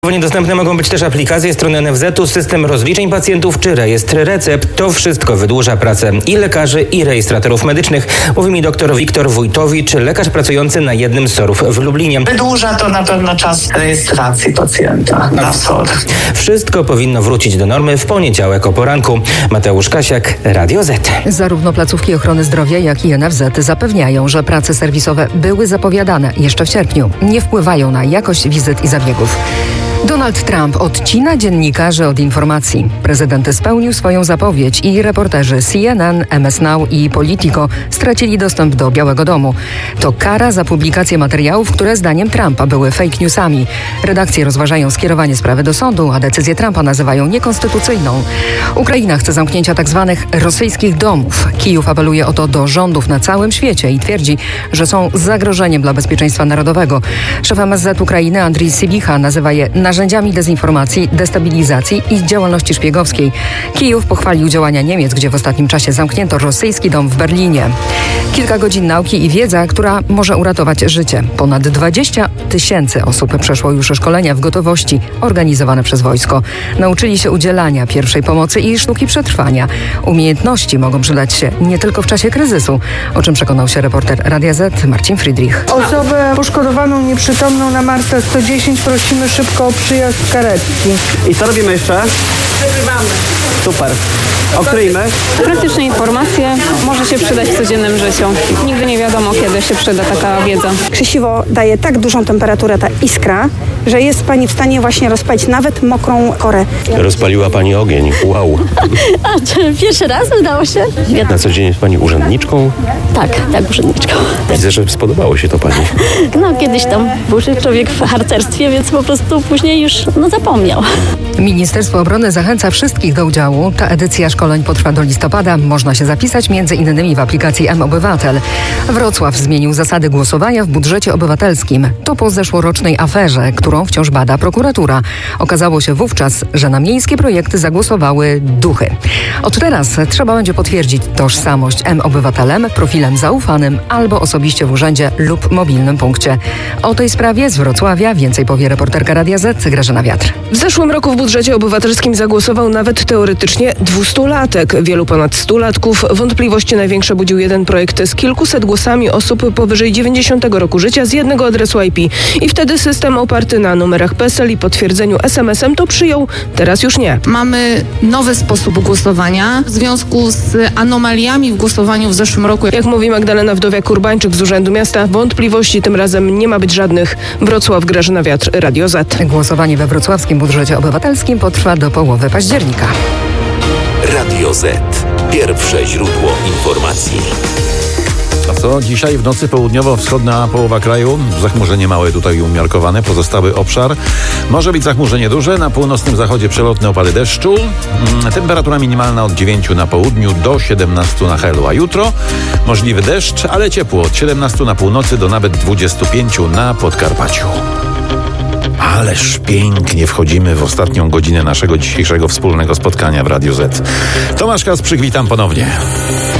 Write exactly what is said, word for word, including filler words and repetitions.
Niedostępne mogą być też aplikacje strony N F Z u, system rozliczeń pacjentów czy rejestr recept. To wszystko wydłuża pracę i lekarzy, i rejestratorów medycznych, mówi mi dr Wiktor Wójtowicz, lekarz pracujący na jednym z sorów w Lublinie. Wydłuża to na pewno czas rejestracji pacjenta na S O R. Wszystko powinno wrócić do normy w poniedziałek o poranku. Mateusz Kasiak, Radio Z. Zarówno placówki ochrony zdrowia, jak i N F Z zapewniają, że prace serwisowe były zapowiadane jeszcze w sierpniu. Nie wpływają na jakość wizyt i zabiegów. Donald Trump odcina dziennikarzy od informacji. Prezydent spełnił swoją zapowiedź i reporterzy C N N, M S Now i Politico stracili dostęp do Białego Domu. To kara za publikację materiałów, które zdaniem Trumpa były fake newsami. Redakcje rozważają skierowanie sprawy do sądu, a decyzję Trumpa nazywają niekonstytucyjną. Ukraina chce zamknięcia tzw. rosyjskich domów. Kijów apeluje o to do rządów na całym świecie i twierdzi, że są zagrożeniem dla bezpieczeństwa narodowego. Szef M S Z Ukrainy Andrii Sybicha nazywa je narzędziami dezinformacji, destabilizacji i działalności szpiegowskiej. Kijów pochwalił działania Niemiec, gdzie w ostatnim czasie zamknięto rosyjski dom w Berlinie. Kilka godzin nauki i wiedza, która może uratować życie. Ponad dwadzieścia tysięcy osób przeszło już szkolenia w gotowości organizowane przez wojsko. Nauczyli się udzielania pierwszej pomocy i sztuki przetrwania. Umiejętności mogą przydać się nie tylko w czasie kryzysu, o czym przekonał się reporter Radia Z Marcin Friedrich. Osobę poszkodowaną, nieprzytomną na Marta sto dziesięć prosimy szybko o przyjazd karetki. I co robimy jeszcze? Przegrywamy. Super. O której my? Praktyczne informacje może się przydać w codziennym życiu. Nigdy nie wiadomo, kiedy się przyda taka wiedza. Krzesiwo daje tak dużą temperaturę, ta iskra, że jest pani w stanie właśnie rozpalić nawet mokrą korę. Rozpaliła pani ogień. Wow. A czy pierwszy raz udało się? Na co dzień jest pani urzędniczką? Tak, tak, urzędniczką. Widzę, że spodobało się to pani. No kiedyś tam był człowiek w harcerstwie, więc po prostu później już no, zapomniał. Ministerstwo Obrony zachęca wszystkich do udziału. Ta edycja szkoleń potrwa do listopada. Można się zapisać między innymi w aplikacji M-Obywatel. Wrocław zmienił zasady głosowania w budżecie obywatelskim. To po zeszłorocznej aferze, którą wciąż bada prokuratura. Okazało się wówczas, że na miejskie projekty zagłosowały duchy. Od teraz trzeba będzie potwierdzić tożsamość M-Obywatelem, profilem zaufanym albo osobiście w urzędzie lub mobilnym punkcie. O tej sprawie z Wrocławia więcej powie reporterka Radia Z Grażyna Wiatr. W zeszłym roku w budżecie obywatelskim zagłosował nawet teoretycznie dwustolatek. Wielu ponad stulatków. Wątpliwości największe budził jeden projekt z kilkuset głosami osób powyżej dziewięćdziesiątego roku życia z jednego adresu I P. I wtedy system oparty na numerach P E S E L i potwierdzeniu S M S em to przyjął, teraz już nie. Mamy nowy sposób głosowania w związku z anomaliami w głosowaniu w zeszłym roku. Jak mówi Magdalena Wdowiak-Urbańczyk z Urzędu Miasta, wątpliwości tym razem nie ma być żadnych. Wrocław, Grażyna Wiatr, Radio Z. Głosowanie we wrocławskim budżecie obywatelskim potrwa do połowy października. Radio Z. Pierwsze źródło informacji. A co? Dzisiaj w nocy południowo-wschodnia połowa kraju. Zachmurzenie małe tutaj umiarkowane. Pozostały obszar. Może być zachmurzenie duże. Na północnym zachodzie przelotne opady deszczu. Temperatura minimalna od dziewięciu na południu do siedemnastu na Helu. A jutro możliwy deszcz, ale ciepło. Od siedemnastu na północy do nawet dwudziestu pięciu na Podkarpaciu. Ależ pięknie wchodzimy w ostatnią godzinę naszego dzisiejszego wspólnego spotkania w Radiu Z. Tomasz Kasprzyk, witam ponownie.